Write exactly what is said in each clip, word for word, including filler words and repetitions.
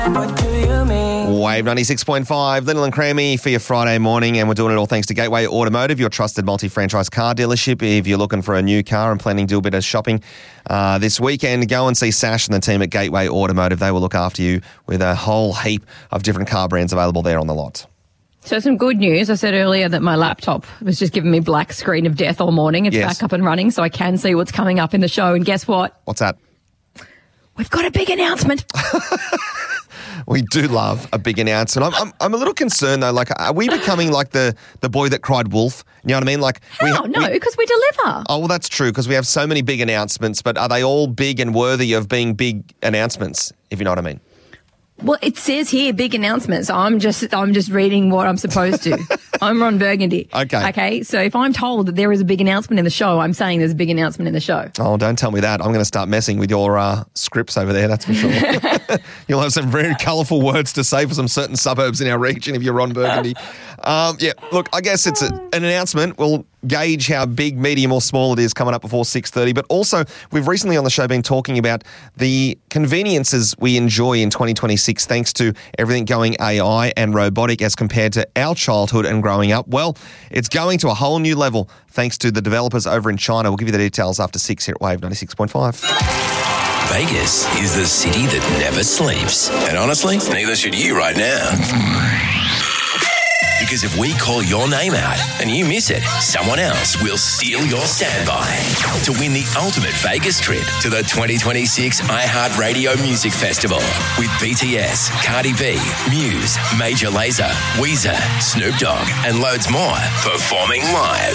What do you mean? Wave ninety-six point five, Little and Creamy for your Friday morning, and we're doing it all thanks to Gateway Automotive, your trusted multi-franchise car dealership. If you're looking for a new car and planning to do a bit of shopping uh, this weekend, go and see Sash and the team at Gateway Automotive. They will look after you with a whole heap of different car brands available there on the lot. So some good news. I said earlier that my laptop was just giving me black screen of death all morning. It's Yes. back up and running, so I can see what's coming up in the show. And guess what? What's that? We've got a big announcement. We do love a big announcement. I'm, I'm, I'm a little concerned, though. Like, are we becoming like the, the boy that cried wolf? You know what I mean? Like, How? we, No, we- because we deliver. Oh, well, that's true, because we have so many big announcements, but are they all big and worthy of being big announcements, if you know what I mean? Well, it says here big announcements. I'm just I'm just reading what I'm supposed to. I'm Ron Burgundy. Okay. Okay. So if I'm told that there is a big announcement in the show, I'm saying there's a big announcement in the show. Oh, don't tell me that. I'm going to start messing with your uh, scripts over there, that's for sure. You'll have some very colourful words to say for some certain suburbs in our region if you're Ron Burgundy. Um, yeah, look, I guess it's a, an announcement. We'll gauge how big, medium or small it is coming up before six thirty. But also, we've recently on the show been talking about the conveniences we enjoy in twenty twenty-six thanks to everything going A I and robotic as compared to our childhood and growing up. Well, it's going to a whole new level thanks to the developers over in China. We'll give you the details after six here at Wave ninety-six point five. Vegas is the city that never sleeps. And honestly, neither should you right now. Because if we call your name out and you miss it, someone else will steal your standby to win the ultimate Vegas trip to the twenty twenty-six iHeartRadio Music Festival with B T S, Cardi B, Muse, Major Lazer, Weezer, Snoop Dogg, and loads more performing live.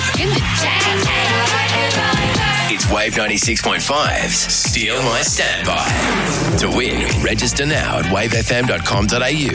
It's Wave ninety-six point five's Steal My Standby. To win, register now at wave f m dot com dot a u.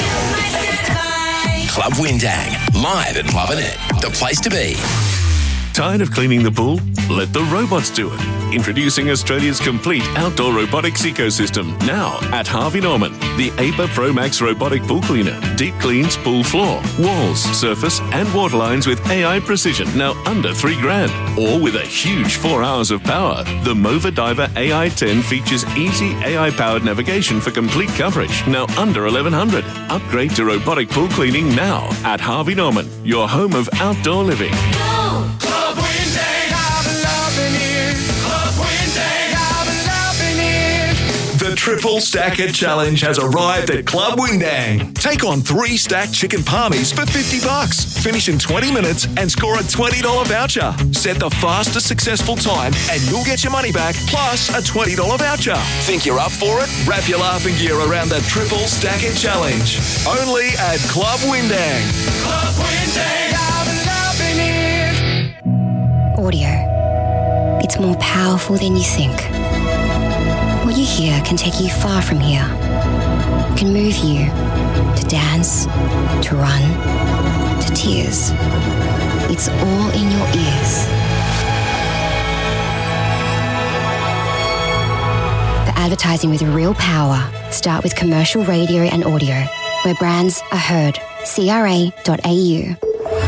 Club Windang, live and loving it. The place to be. Tired of cleaning the pool? Let the robots do it. Introducing Australia's complete outdoor robotics ecosystem. Now at Harvey Norman. The A P A Pro Max robotic pool cleaner. Deep cleans pool floor, walls, surface and water lines with A I precision. Now under three grand. Or with a huge four hours of power. The Mova Diver A I ten features easy A I-powered navigation for complete coverage. Now under eleven hundred. Upgrade to robotic pool cleaning now at Harvey Norman. Your home of outdoor living. Club Windang, I've been loving it. Club Windang, I've been loving it. The Triple Stacker Challenge has arrived at Club Windang. Take on three stacked chicken palmies for fifty bucks. Finish in twenty minutes and score a twenty dollars voucher. Set the fastest successful time and you'll get your money back plus a twenty dollars voucher. Think you're up for it? Wrap your laughing gear around the Triple Stacker Challenge. Only at Club Windang. Club Windang, I've been loving it. Audio. It's more powerful than you think. What you hear can take you far from here. It can move you to dance, to run, to tears. It's all in your ears. The advertising with real power. Start with commercial radio and audio, where brands are heard. C R A dot A U.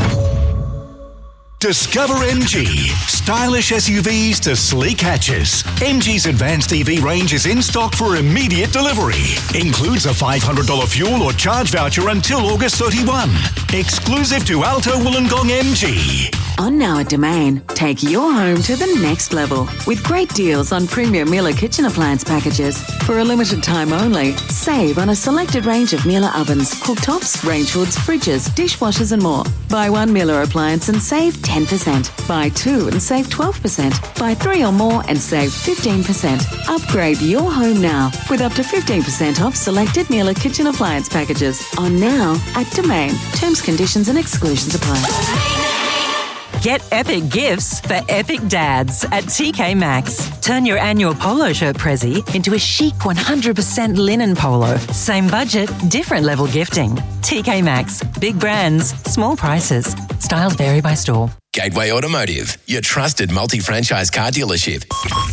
Discover M G. Stylish S U Vs to sleek hatches. M G's advanced E V range is in stock for immediate delivery. Includes a five hundred dollars fuel or charge voucher until August thirty-first. Exclusive to Alto Wollongong M G. On now at Domain, take your home to the next level with great deals on premium Miele kitchen appliance packages. For a limited time only, save on a selected range of Miele ovens, cooktops, range hoods, fridges, dishwashers and more. Buy one Miele appliance and save ten percent. Buy two and save twelve percent. Buy three or more and save fifteen percent. Upgrade your home now with up to fifteen percent off selected Miele kitchen appliance packages. On now at Domain. Terms, conditions and exclusions apply. Get epic gifts for epic dads at T K Maxx. Turn your annual polo shirt prezi into a chic one hundred percent linen polo. Same budget, different level gifting. T K Maxx. Big brands, small prices. Styles vary by store. Gateway Automotive, your trusted multi-franchise car dealership.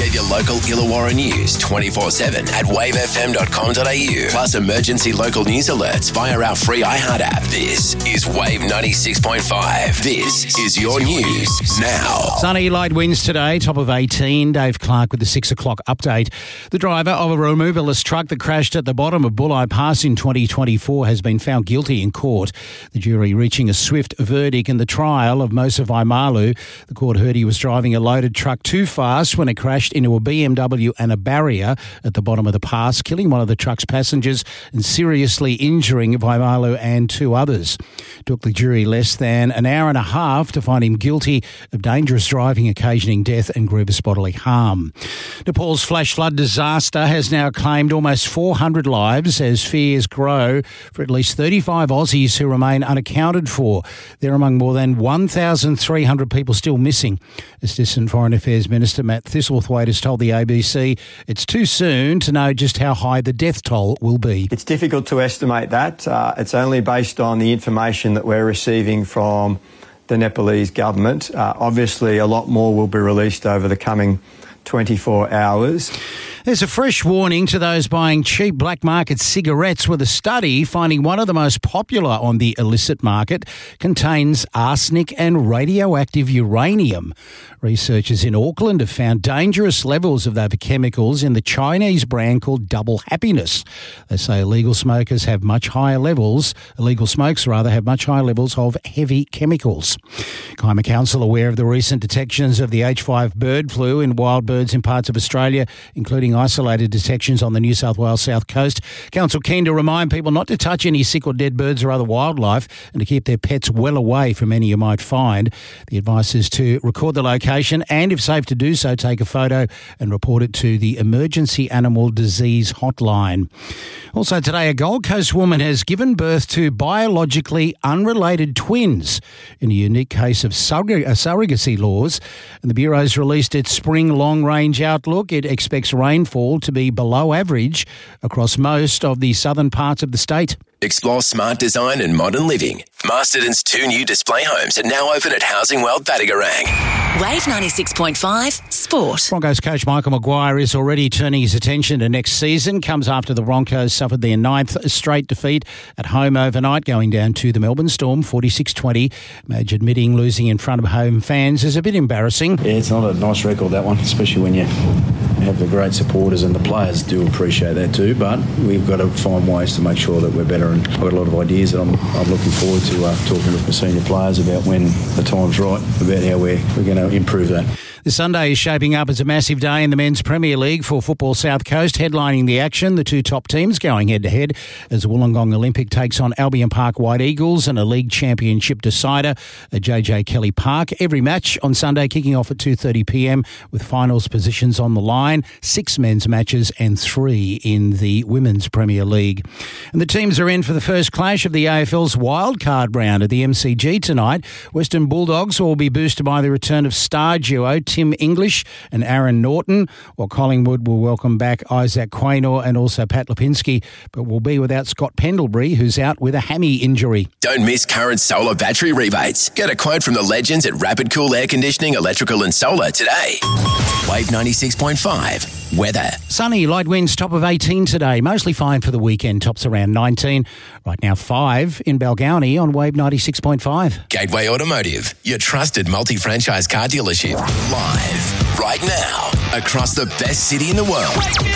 Get your local Illawarra news twenty-four seven at wave f m dot com dot a u. Plus emergency local news alerts via our free iHeart app. This is Wave ninety-six point five. This is your news now. Sunny, light winds today, top of eighteen. Dave Clark with the six o'clock update. The driver of a removalist truck that crashed at the bottom of Bulli Pass in twenty twenty-four has been found guilty in court. The jury reaching a swift verdict in the trial of Musa Vaimalu. The court heard he was driving a loaded truck too fast when it crashed into a B M W and a barrier at the bottom of the pass, killing one of the truck's passengers and seriously injuring Vaimalu and two others. It took the jury less than an hour and a half to find him guilty of dangerous driving occasioning death and grievous bodily harm. Nepal's flash flood disaster has now claimed almost four hundred lives as fears grow for at least thirty-five Aussies who remain unaccounted for. They're among more than one thousand three hundred people still missing. Assistant Foreign Affairs Minister Matt Thistlethwaite has told the A B C it's too soon to know just how high the death toll will be. It's difficult to estimate that. Uh, it's only based on the information that we're receiving from the Nepalese government. Uh, obviously, a lot more will be released over the coming twenty-four hours. There's a fresh warning to those buying cheap black market cigarettes, with a study finding one of the most popular on the illicit market contains arsenic and radioactive uranium. Researchers in Auckland have found dangerous levels of those chemicals in the Chinese brand called Double Happiness. They say illegal smokers have much higher levels, illegal smokes rather, have much higher levels of heavy chemicals. Climate Council aware of the recent detections of the H five bird flu in wild birds in parts of Australia, including isolated detections on the New South Wales south coast. Council keen to remind people not to touch any sick or dead birds or other wildlife and to keep their pets well away from any you might find. The advice is to record the location and, if safe to do so, take a photo and report it to the Emergency Animal Disease Hotline. Also today, a Gold Coast woman has given birth to biologically unrelated twins in a unique case of surrog- uh, surrogacy laws. And the Bureau's released its spring long-range outlook. It expects rain Rainfall to be below average across most of the southern parts of the state. Explore smart design and modern living. Masterton's two new display homes are now open at Housing World Battigarang. Wave ninety-six point five Sport. Broncos coach Michael Maguire is already turning his attention to next season. Comes after the Broncos suffered their ninth straight defeat at home overnight, going down to the Melbourne Storm forty-six twenty. Madge admitting losing in front of home fans is a bit embarrassing. Yeah, it's not a nice record, that one, especially when you have the great supporters, and the players do appreciate that too, but we've got to find ways to make sure that we're better, and I've got a lot of ideas that I'm, I'm looking forward to uh, talking with the senior players about when the time's right, about how we're, we're going to improve that. The Sunday is shaping up as a massive day in the Men's Premier League for Football South Coast. Headlining the action, the two top teams going head-to-head as Wollongong Olympic takes on Albion Park White Eagles in a league championship decider at J J Kelly Park. Every match on Sunday kicking off at two thirty p m with finals positions on the line, six men's matches and three in the Women's Premier League. And the teams are in for the first clash of the A F L's wildcard round at the M C G tonight. Western Bulldogs will be boosted by the return of star duo Tim English and Aaron Norton, while Collingwood will welcome back Isaac Quaynor and also Pat Lipinski, but will be without Scott Pendlebury, who's out with a hammy injury. Don't miss current solar battery rebates. Get a quote from the legends at Rapid Cool Air Conditioning, Electrical and Solar today. Wave ninety-six point five. Weather. Sunny, light winds, top of eighteen today. Mostly fine for the weekend, tops around nineteen. Right now, five in Balgownie on Wave ninety-six point five. Gateway Automotive, your trusted multi-franchise car dealership. Live, right now, across the best city in the world.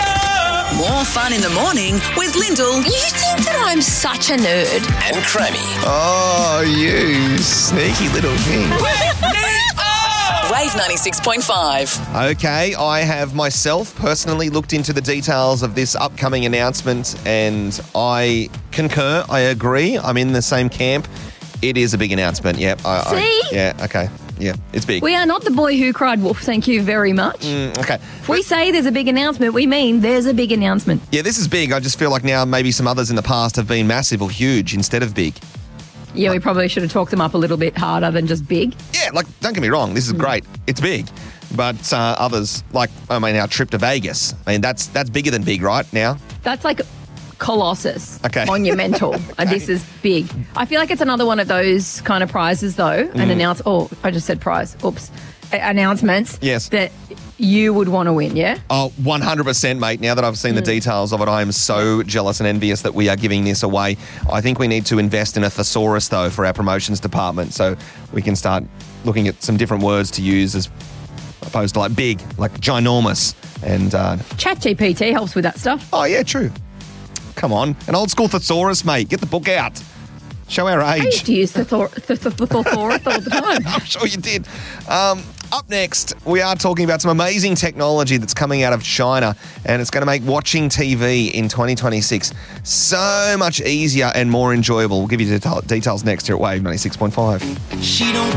More fun in the morning with Lyndall. You think that I'm such a nerd? And Crammy. Oh, you sneaky little thing. Wave ninety-six point five. Okay, I have myself personally looked into the details of this upcoming announcement, and I concur, I agree, I'm in the same camp. It is a big announcement, yeah. I, See? I, yeah, okay, yeah, it's big. We are not the boy who cried wolf, thank you very much. Mm, okay. If we say there's a big announcement, we mean there's a big announcement. Yeah, this is big. I just feel like now maybe some others in the past have been massive or huge instead of big. Yeah, we probably should have talked them up a little bit harder than just big. Yeah, like, don't get me wrong, this is great. It's big. But uh, others, like, I mean, our trip to Vegas, I mean, that's that's bigger than big, right, now? That's like Colossus. Okay. Monumental. Okay. And this is big. I feel like it's another one of those kind of prizes, though, mm. and announce, oh, I just said prize. Oops. A- announcements. Yes. That you would want to win, yeah? Oh, one hundred percent, mate. Now that I've seen the details of it, I am so jealous and envious that we are giving this away. I think we need to invest in a thesaurus, though, for our promotions department, so we can start looking at some different words to use as opposed to like big, like ginormous. And uh, ChatGPT helps with that stuff. Oh, yeah, true. Come on. An old school thesaurus, mate. Get the book out. Show our age. I used to use thethor- th- th- thesaurus all the time. I'm sure you did. Um, up next, we are talking about some amazing technology that's coming out of China, and it's going to make watching T V in twenty twenty-six so much easier and more enjoyable. We'll give you the details next here at Wave ninety-six point five. She don't